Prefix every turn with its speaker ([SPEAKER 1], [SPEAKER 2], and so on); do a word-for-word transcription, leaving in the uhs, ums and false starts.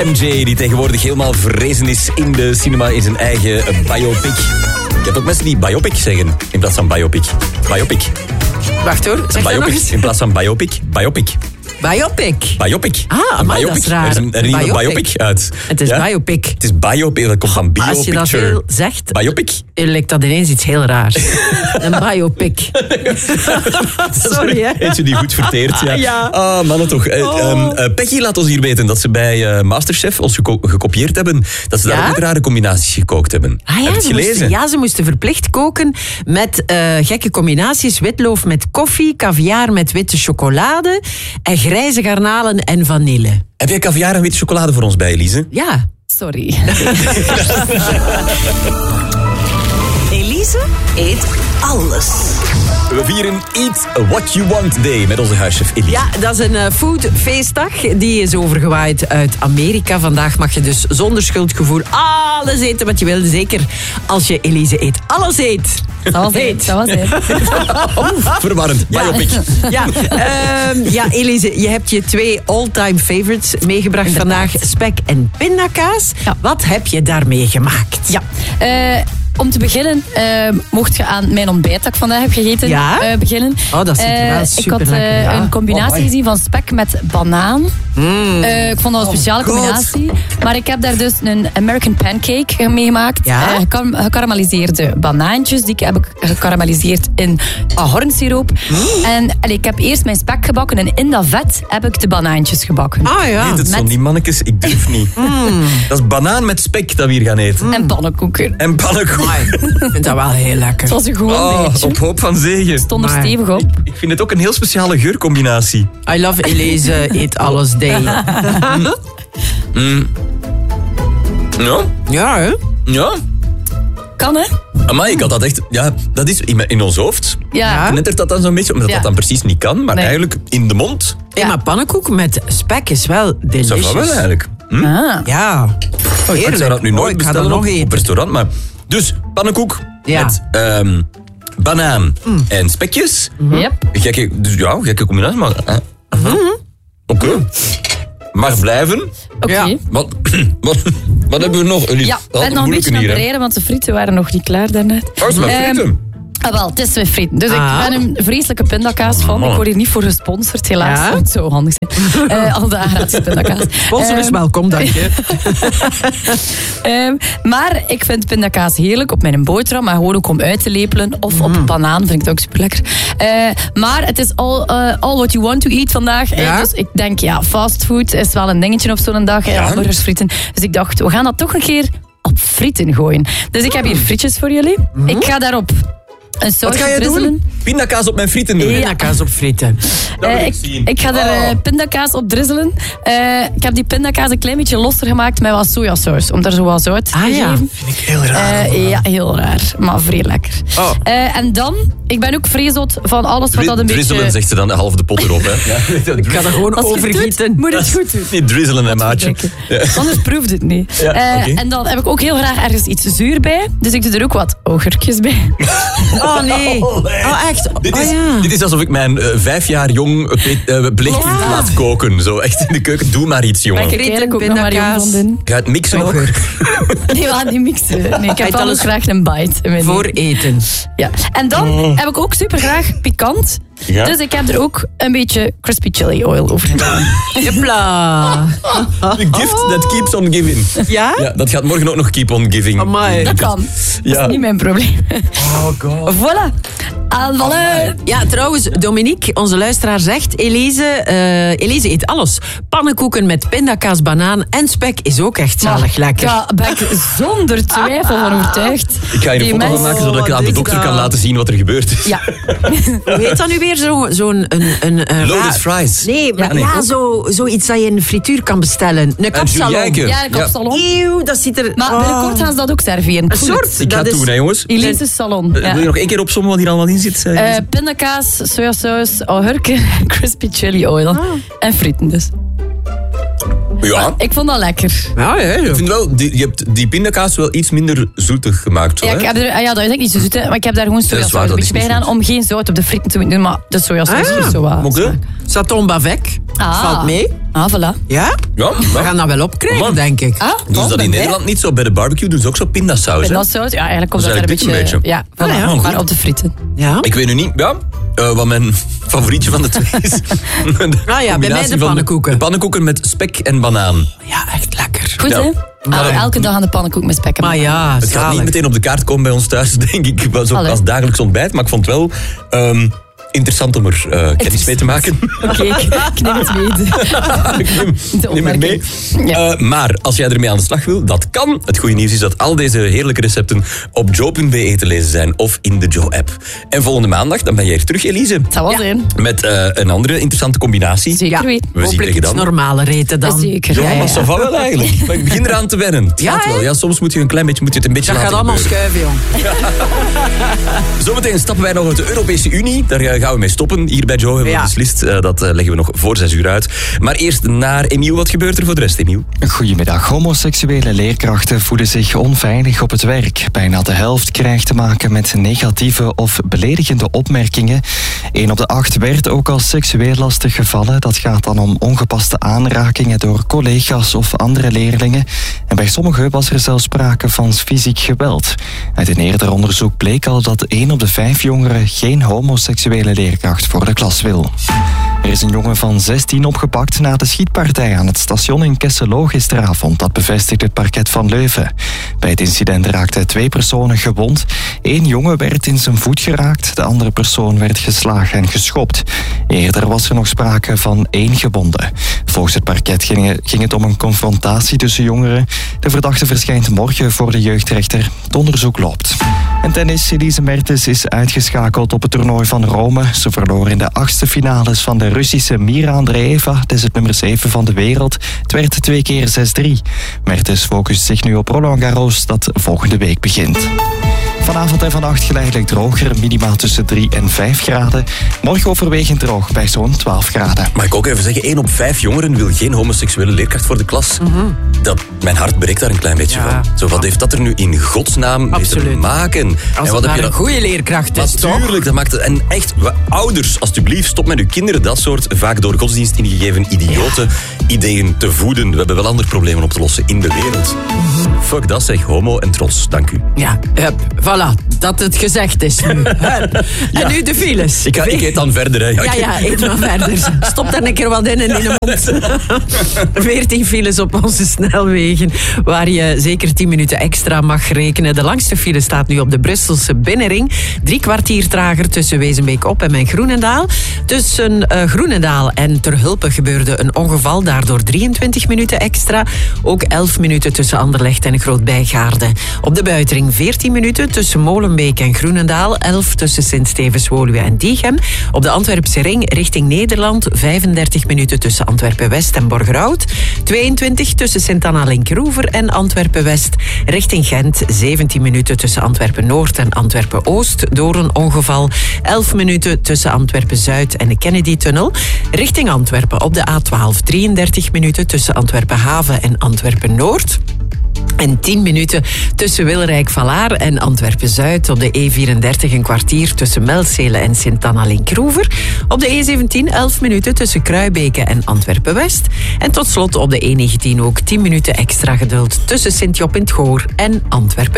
[SPEAKER 1] M J, die tegenwoordig helemaal verrezen is in de cinema in zijn eigen biopic. Je hebt ook mensen die biopic zeggen in plaats van biopic. Biopic.
[SPEAKER 2] Wacht hoor, zeg dat nog
[SPEAKER 1] Biopic
[SPEAKER 2] eens.
[SPEAKER 1] in plaats van biopic. Biopic.
[SPEAKER 2] Biopic.
[SPEAKER 1] Biopic.
[SPEAKER 2] Ah,
[SPEAKER 1] een
[SPEAKER 2] amai,
[SPEAKER 1] biopic.
[SPEAKER 2] dat is raar.
[SPEAKER 1] Er is een, er is een
[SPEAKER 2] Biopic.
[SPEAKER 1] biopic uit.
[SPEAKER 2] Het is
[SPEAKER 1] Ja?
[SPEAKER 2] biopic.
[SPEAKER 1] Het is biopic, dat komt van
[SPEAKER 2] Maar als je dat
[SPEAKER 1] biopicture.
[SPEAKER 2] veel zegt,
[SPEAKER 1] Biopic.
[SPEAKER 2] lijkt dat ineens iets heel raars. Een biopic. Sorry, hè.
[SPEAKER 1] Eentje die goed verteert, ja.
[SPEAKER 2] Ja.
[SPEAKER 1] Ah, mannen toch. Eh,
[SPEAKER 2] Oh.
[SPEAKER 1] ehm, eh, Peggy laat ons hier weten dat ze bij eh, Masterchef ons geko- gekopieerd hebben. Dat ze daar
[SPEAKER 2] Ja?
[SPEAKER 1] ook met rare combinaties gekookt hebben.
[SPEAKER 2] Ah,
[SPEAKER 1] Heb je
[SPEAKER 2] ja,
[SPEAKER 1] het
[SPEAKER 2] ze
[SPEAKER 1] gelezen?
[SPEAKER 2] moesten, ja, ze moesten verplicht koken met eh, gekke combinaties. Witloof met koffie, caviar met witte chocolade en grijze garnalen en vanille.
[SPEAKER 1] Heb jij caviar en witte chocolade voor ons bij, Elise?
[SPEAKER 2] Ja.
[SPEAKER 3] Sorry.
[SPEAKER 4] Elise eet alles.
[SPEAKER 1] We vieren Eat What You Want Day met onze huischef Elise.
[SPEAKER 2] Ja, dat is een uh, foodfeestdag. Die is overgewaaid uit Amerika. Vandaag mag je dus zonder schuldgevoel alles eten wat je wil. Zeker als je Elise eet alles eet.
[SPEAKER 3] Dat was het. Dat was het.
[SPEAKER 1] Verwarrend. Biopic.
[SPEAKER 2] Ja, ehm, ja, Elise, je hebt je twee all-time favorites meegebracht vandaag. Spek en pindakaas.
[SPEAKER 3] Ja.
[SPEAKER 2] Wat heb je daarmee gemaakt?
[SPEAKER 3] Ja. Uh, Om te beginnen, uh, mocht je aan mijn ontbijt dat ik vandaag heb gegeten
[SPEAKER 2] Ja?
[SPEAKER 3] uh, beginnen.
[SPEAKER 2] Oh, dat ziet er wel
[SPEAKER 3] Uh,
[SPEAKER 2] super
[SPEAKER 3] Ik had uh,
[SPEAKER 2] lekker, ja.
[SPEAKER 3] een combinatie
[SPEAKER 1] Oh,
[SPEAKER 3] gezien van spek met banaan.
[SPEAKER 2] Mm.
[SPEAKER 3] Uh, ik vond dat een speciale
[SPEAKER 2] God.
[SPEAKER 3] combinatie. Maar ik heb daar dus een American pancake mee gemaakt.
[SPEAKER 2] Ja?
[SPEAKER 3] Uh, gekar- gekarameliseerde banaantjes. Die heb ik gekarameliseerd in ahornsiroop.
[SPEAKER 2] Mm.
[SPEAKER 3] En allee, ik heb eerst mijn spek gebakken. En in dat vet heb ik de banaantjes gebakken.
[SPEAKER 2] Ah ja.
[SPEAKER 1] Eet het zo,
[SPEAKER 3] Met-
[SPEAKER 1] die mannetjes, ik durf niet. Dat is banaan met spek dat we hier gaan eten.
[SPEAKER 3] En pannenkoeken.
[SPEAKER 1] En pannenkoek.
[SPEAKER 2] Amai, ik vind dat wel heel lekker.
[SPEAKER 3] Het was een gewoon
[SPEAKER 1] Oh,
[SPEAKER 3] beetje.
[SPEAKER 1] op hoop van zegen.
[SPEAKER 3] Stond er
[SPEAKER 2] Maar-
[SPEAKER 3] stevig op.
[SPEAKER 1] Ik vind het ook een heel speciale geurcombinatie.
[SPEAKER 2] I love Elise eet alles day.
[SPEAKER 1] Ja,
[SPEAKER 2] Ja, hè?
[SPEAKER 1] ja.
[SPEAKER 3] Kan, hè?
[SPEAKER 1] Maar ik had dat echt... Ja, dat is in, in ons hoofd.
[SPEAKER 3] Ja.
[SPEAKER 1] Knettert dat dan zo'n beetje, omdat
[SPEAKER 3] Ja.
[SPEAKER 1] dat dan precies niet kan. Maar
[SPEAKER 3] Nee.
[SPEAKER 1] eigenlijk in de mond...
[SPEAKER 2] Ja, maar pannenkoek met spek is wel
[SPEAKER 1] Dat
[SPEAKER 2] delicious.
[SPEAKER 1] wel eigenlijk. Hm?
[SPEAKER 3] Ah.
[SPEAKER 2] Ja.
[SPEAKER 1] Ik zou dat nu
[SPEAKER 2] Oh,
[SPEAKER 1] nooit
[SPEAKER 2] ik ga
[SPEAKER 1] bestellen
[SPEAKER 2] dat nog
[SPEAKER 1] op,
[SPEAKER 2] eten.
[SPEAKER 1] op restaurant. Maar, dus, pannenkoek
[SPEAKER 2] Ja.
[SPEAKER 1] met ehm, banaan en spekjes.
[SPEAKER 3] Yep.
[SPEAKER 1] Gekke, dus ja, gekke combinatie. Maar, eh, Oké. Mag blijven.
[SPEAKER 3] Oké.
[SPEAKER 2] Ja.
[SPEAKER 1] Wat, wat, wat hebben we nog? Elise?
[SPEAKER 3] Ja, ik
[SPEAKER 1] Dat
[SPEAKER 3] ben
[SPEAKER 1] is
[SPEAKER 3] nog een
[SPEAKER 1] moeilijk
[SPEAKER 3] beetje aan
[SPEAKER 1] hier,
[SPEAKER 3] het
[SPEAKER 1] hè.
[SPEAKER 3] bereiden, want de frieten waren nog niet klaar daarnet.
[SPEAKER 1] Oh, is maar
[SPEAKER 3] Ehm,
[SPEAKER 1] frieten.
[SPEAKER 3] Ah, wel, het is met frieten. Dus
[SPEAKER 2] Ah.
[SPEAKER 3] ik ben een vreselijke pindakaas van.
[SPEAKER 1] Man.
[SPEAKER 3] Ik word hier niet voor gesponsord, helaas.
[SPEAKER 2] Ja?
[SPEAKER 3] Dat moet zo handig zijn. Uh, al de gratis pindakaas.
[SPEAKER 2] Sponsor is
[SPEAKER 3] Ehm,
[SPEAKER 2] welkom, dank je.
[SPEAKER 3] ehm, maar ik vind pindakaas heerlijk op mijn boterham, maar gewoon ook om uit te lepelen. Of op banaan, vind ik het ook super lekker. Maar het is all, uh, all what you want to eat vandaag. Eh,
[SPEAKER 2] Ja?
[SPEAKER 3] dus ik denk, ja, fastfood is wel een dingetje op zo'n dag. Ja. Hamburgers, frieten. Dus ik dacht, we gaan dat toch een keer op frieten gooien. Dus ik heb hier frietjes voor jullie. Ik ga daarop een
[SPEAKER 1] Wat
[SPEAKER 3] sausje
[SPEAKER 1] ga je
[SPEAKER 3] drizzelen.
[SPEAKER 1] doen? Pindakaas op mijn frieten doen.
[SPEAKER 2] Pindakaas op frieten.
[SPEAKER 1] Dat wil
[SPEAKER 3] Eh,
[SPEAKER 1] ik
[SPEAKER 3] ik,
[SPEAKER 1] zien.
[SPEAKER 3] ik ga er
[SPEAKER 1] Oh.
[SPEAKER 3] eh, pindakaas op drizzelen. Eh, ik heb die pindakaas een klein beetje losser gemaakt met wat sojasaus. Om daar zo wat zout te
[SPEAKER 2] Ah, ja.
[SPEAKER 3] geven.
[SPEAKER 1] Vind ik heel raar.
[SPEAKER 3] Eh, ja, heel raar. Maar vrij lekker.
[SPEAKER 1] Oh.
[SPEAKER 3] Eh, en dan, ik ben ook vresot van alles wat dat een
[SPEAKER 1] Drizzelen,
[SPEAKER 3] beetje...
[SPEAKER 1] zegt ze dan half de pot erop. Hè. Ja,
[SPEAKER 2] Ik ga er gewoon
[SPEAKER 3] Als je het
[SPEAKER 2] overgieten.
[SPEAKER 3] doet, moet je het goed doen.
[SPEAKER 1] Niet drizzelen, hè, maatje. Ja.
[SPEAKER 3] Anders proeft het niet.
[SPEAKER 1] Ja,
[SPEAKER 3] Eh,
[SPEAKER 1] oké.
[SPEAKER 3] En dan heb ik ook heel graag ergens iets zuur bij. Dus ik doe er ook wat augurkjes bij.
[SPEAKER 2] Oh nee.
[SPEAKER 1] Oh, nee.
[SPEAKER 2] Oh echt?
[SPEAKER 1] Dit
[SPEAKER 2] Oh
[SPEAKER 1] is,
[SPEAKER 2] ja.
[SPEAKER 1] dit is alsof ik mijn uh, vijf jaar jong uh, pleegkind
[SPEAKER 2] Ja.
[SPEAKER 1] laat koken. Zo echt in de keuken. Doe maar iets, jongen.
[SPEAKER 3] Daar kan ik
[SPEAKER 2] Frieten,
[SPEAKER 3] eigenlijk ook nog maar jong
[SPEAKER 2] pindakaas.
[SPEAKER 3] van doen.
[SPEAKER 1] Ga je het mixen ook?
[SPEAKER 2] Augurk.
[SPEAKER 3] Nee, we gaan niet mixen. Nee, ik heb
[SPEAKER 2] Eet
[SPEAKER 3] wel
[SPEAKER 2] alles
[SPEAKER 3] eens graag een bite. in mijn
[SPEAKER 2] Voor
[SPEAKER 3] leven.
[SPEAKER 2] eten.
[SPEAKER 3] Ja. En dan heb ik ook super graag pikant.
[SPEAKER 1] Ja?
[SPEAKER 3] Dus ik heb er ook een beetje crispy chili oil over gedaan.
[SPEAKER 2] Jepla.
[SPEAKER 1] The gift that keeps on giving.
[SPEAKER 2] Ja?
[SPEAKER 1] Ja, dat gaat morgen ook nog keep on giving.
[SPEAKER 2] Amai.
[SPEAKER 3] Dat kan. Dat
[SPEAKER 1] Ja.
[SPEAKER 3] is niet mijn probleem.
[SPEAKER 1] Oh god.
[SPEAKER 3] Voilà. En voilà.
[SPEAKER 2] Ja, trouwens, Dominique, onze luisteraar, zegt... Elise, eh, Elise eet alles. Pannenkoeken met pindakaas, banaan en spek is ook echt zalig lekker.
[SPEAKER 3] Daar ben ik zonder twijfel van overtuigd.
[SPEAKER 1] Ik ga hier een
[SPEAKER 3] Die
[SPEAKER 1] foto van
[SPEAKER 3] mensen-
[SPEAKER 1] maken, zodat ik
[SPEAKER 2] wat
[SPEAKER 1] aan de
[SPEAKER 2] is
[SPEAKER 1] dokter
[SPEAKER 2] dat?
[SPEAKER 1] kan laten zien wat er gebeurd is.
[SPEAKER 3] Ja.
[SPEAKER 2] Hoe heet dat nu weer? Zo'n... Zo een, een, een
[SPEAKER 1] Loaded
[SPEAKER 2] raar-
[SPEAKER 1] fries.
[SPEAKER 2] Nee, maar
[SPEAKER 1] nee.
[SPEAKER 2] ja, zo, zoiets dat je in de frituur kan bestellen. Een kapsalon.
[SPEAKER 1] julijke.
[SPEAKER 3] Ja, ik op salon.
[SPEAKER 2] Eeuw, dat ziet er...
[SPEAKER 3] Maar
[SPEAKER 2] oh.
[SPEAKER 3] binnenkort gaan ze dat ook serveren.
[SPEAKER 2] Een
[SPEAKER 3] Ik voel
[SPEAKER 2] soort...
[SPEAKER 3] het.
[SPEAKER 1] Ik ga
[SPEAKER 2] dat
[SPEAKER 1] het
[SPEAKER 2] is,
[SPEAKER 1] doen, hè, jongens.
[SPEAKER 3] Elise's salon.
[SPEAKER 1] Eh,
[SPEAKER 3] Ja.
[SPEAKER 1] Wil je nog één keer opzommen wat hier allemaal in zit? eh,
[SPEAKER 3] Eh,
[SPEAKER 1] Elise?
[SPEAKER 3] pindakaas, sojasaus, augurken, crispy chili oil. En frieten dus.
[SPEAKER 1] Ja.
[SPEAKER 3] Ik vond dat lekker.
[SPEAKER 2] Ja, ja, ja.
[SPEAKER 1] Ik vind wel, die, je hebt die pindakaas wel iets minder zoetig gemaakt. Zo,
[SPEAKER 3] Ja,
[SPEAKER 1] hè?
[SPEAKER 3] ik heb er, ah ja, dat is echt niet zo zoet, hè, maar ik heb daar gewoon
[SPEAKER 1] waar,
[SPEAKER 3] sojasaus
[SPEAKER 1] dat
[SPEAKER 3] een
[SPEAKER 1] is
[SPEAKER 3] beetje bij
[SPEAKER 1] niet
[SPEAKER 3] gedaan
[SPEAKER 1] zoet.
[SPEAKER 3] om geen zout op de frieten te doen. Maar de sojasaus
[SPEAKER 2] Ah,
[SPEAKER 3] is zo wat.
[SPEAKER 1] Oké.
[SPEAKER 2] Saton Bavec.
[SPEAKER 3] Ah.
[SPEAKER 2] Valt mee.
[SPEAKER 3] Ah, voilà.
[SPEAKER 2] Ja?
[SPEAKER 1] Ja,
[SPEAKER 2] We
[SPEAKER 1] ja.
[SPEAKER 2] gaan dat wel opkrijgen,
[SPEAKER 1] Man.
[SPEAKER 2] denk ik.
[SPEAKER 3] Ah,
[SPEAKER 1] Doen ze dat in Nederland niet zo? Bij de barbecue doen ze ook zo pindasaus, hè?
[SPEAKER 3] Dat zout, ja, eigenlijk komt
[SPEAKER 1] Dat
[SPEAKER 3] dat,
[SPEAKER 1] is
[SPEAKER 3] er een
[SPEAKER 1] eigenlijk
[SPEAKER 3] beetje...
[SPEAKER 1] dit een
[SPEAKER 3] Ja, voilà,
[SPEAKER 2] Ah, ja.
[SPEAKER 3] maar
[SPEAKER 1] Goed.
[SPEAKER 3] op de frieten.
[SPEAKER 2] Ja?
[SPEAKER 1] Ik weet nu niet, ja, uh, wat mijn favorietje van de twee is. De
[SPEAKER 2] Ah ja, bij mij de
[SPEAKER 1] combinatie van
[SPEAKER 2] pannenkoeken.
[SPEAKER 1] De pannenkoeken met spek en banaan.
[SPEAKER 2] Ja, echt lekker.
[SPEAKER 3] Goed,
[SPEAKER 1] Ja.
[SPEAKER 3] hè? Ah, elke dag aan de pannenkoek met spek en
[SPEAKER 2] Maar
[SPEAKER 3] banaan.
[SPEAKER 2] ja,
[SPEAKER 1] Het gaat
[SPEAKER 2] zalig.
[SPEAKER 1] niet meteen op de kaart komen bij ons thuis, denk ik. Was ook
[SPEAKER 3] Allee.
[SPEAKER 1] als dagelijks ontbijt, maar ik vond het wel um, interessant om er uh, kennis mee te maken.
[SPEAKER 3] Oké, ik, ik neem het mee.
[SPEAKER 1] Ik neem,
[SPEAKER 3] De
[SPEAKER 1] neem het mee.
[SPEAKER 3] opmerking. Ja.
[SPEAKER 1] Uh, maar als jij ermee aan de slag wil, dat kan. Het goede nieuws is dat al deze heerlijke recepten op joe punt be te lezen zijn of in de Joe-app. En volgende maandag, dan ben jij hier terug, Elise.
[SPEAKER 3] Het zal wel zijn.
[SPEAKER 1] Met uh, een andere interessante combinatie.
[SPEAKER 3] Zeker weten.
[SPEAKER 1] We zien
[SPEAKER 2] Hopelijk
[SPEAKER 1] tegen
[SPEAKER 2] iets
[SPEAKER 1] dan.
[SPEAKER 2] normaler eten dan.
[SPEAKER 3] Zeker.
[SPEAKER 1] Ja,
[SPEAKER 3] Ja,
[SPEAKER 1] maar
[SPEAKER 3] ja.
[SPEAKER 1] ça va wel eigenlijk. Maar ik begin eraan te wennen. Het
[SPEAKER 2] Ja,
[SPEAKER 1] gaat
[SPEAKER 2] hè?
[SPEAKER 1] wel. Ja, soms moet je een klein beetje, moet je het een beetje
[SPEAKER 2] Dat gaat
[SPEAKER 1] laten
[SPEAKER 2] allemaal
[SPEAKER 1] gebeuren.
[SPEAKER 2] schuiven, jong.
[SPEAKER 1] Zometeen stappen wij nog uit de Europese Unie. Daar uh, gaan we mee stoppen. Hier bij Joe hebben we
[SPEAKER 2] Ja.
[SPEAKER 1] beslist. Uh, dat uh, leggen we nog voor zes uur uit. Maar eerst naar Emiel. Wat gebeurt er voor de rest, Emiel?
[SPEAKER 5] Goedemiddag. Homoseksuele leerkrachten voelen zich onveilig op het werk. Bijna de helft krijgt te maken met negatieve of beledigende opmerkingen. Eén op de acht werd ook als seksueel lastig gevallen. Dat gaat dan om ongepaste aanrakingen door collega's of andere leerlingen. En bij sommigen was er zelfs sprake van fysiek geweld. Uit een eerder onderzoek bleek al dat één op de vijf jongeren geen homoseksuele leerkracht voor de klas wil. Er is een jongen van zestien opgepakt na de schietpartij aan het station in Kesselo gisteravond. Dat bevestigt het parket van Leuven. Bij het incident raakten twee personen gewond. Eén jongen werd in zijn voet geraakt, de andere persoon werd geslagen en geschopt. Eerder was er nog sprake van één gewonde. Volgens het parket ging, ging het om een confrontatie tussen jongeren. De verdachte verschijnt morgen voor de jeugdrechter. Het onderzoek loopt. En tennis, Elise Mertens is uitgeschakeld op het toernooi van Rome. Ze verloor in de achtste finales van de Russische Mira Andreeva. Dat is het nummer zeven van de wereld. Het werd twee keer zes drie. Mertens focust zich nu op Roland Garros, dat volgende week begint. Vanavond en vannacht geleidelijk droger, minima tussen drie en vijf graden. Morgen overwegend droog bij zo'n twaalf graden.
[SPEAKER 1] Mag ik ook even zeggen, één op vijf jongeren wil geen homoseksuele leerkracht voor de klas. Mm-hmm. Dat, mijn hart breekt daar een klein beetje
[SPEAKER 2] Ja.
[SPEAKER 1] van. Zo, wat heeft dat er nu in godsnaam mee te
[SPEAKER 2] Absoluut.
[SPEAKER 1] maken?
[SPEAKER 2] Als
[SPEAKER 1] en
[SPEAKER 2] het
[SPEAKER 1] wat heb
[SPEAKER 2] maar
[SPEAKER 1] je
[SPEAKER 2] een
[SPEAKER 1] dan...
[SPEAKER 2] goede leerkracht is, toch?
[SPEAKER 1] Natuurlijk, dat maakt het... En echt, we- ouders, alstublieft, stop met uw kinderen dat soort vaak door godsdienst ingegeven idiote ideeën te voeden. We hebben wel andere problemen op te lossen in de wereld.
[SPEAKER 2] Mhm.
[SPEAKER 1] Fuck dat, zeg, homo en trots. Dank u.
[SPEAKER 2] Ja, hup, voilà, dat het gezegd is nu. Hup. En nu de files.
[SPEAKER 1] Ik, ga, ik eet dan verder, hè.
[SPEAKER 2] Ja, ja, eet maar verder. Stop daar een keer wat in en in de mond. veertien files op onze snelwegen, waar je zeker tien minuten extra mag rekenen. De langste file staat nu op de Brusselse binnenring. Drie kwartier trager tussen Wezenbeek-Op en mijn Groenendaal. Tussen uh, Groenendaal en Terhulpen gebeurde een ongeval, daardoor drieëntwintig minuten extra. Ook elf minuten tussen Anderlecht en Groot-Bijgaarde. Op de buitenring veertien minuten tussen Molenbeek en Groenendaal. elf tussen Sint-Stevens-Woluwe en Diegem. Op de Antwerpse ring richting Nederland vijfendertig minuten tussen Antwerpen-West en Borgerhout. tweeëntwintig tussen Sint-Anna-Linkroever en Antwerpen-West. Richting Gent zeventien minuten tussen Antwerpen-Noord en Antwerpen-Oost door een ongeval. elf minuten tussen Antwerpen-Zuid en de Kennedy-tunnel. Richting Antwerpen op de A twaalf drieëndertig minuten tussen Antwerpen-Haven en Antwerpen-Noord. En tien minuten tussen Wilrijk-Valaar en Antwerpen-Zuid. Op de E vierendertig een kwartier tussen Melzele en Sint-Anna-Linkroever. Op de E zeventien elf minuten tussen Kruibeke en Antwerpen-West. En tot slot op de E negentien ook tien minuten extra geduld tussen Sint-Job in het Goor en Antwerpen.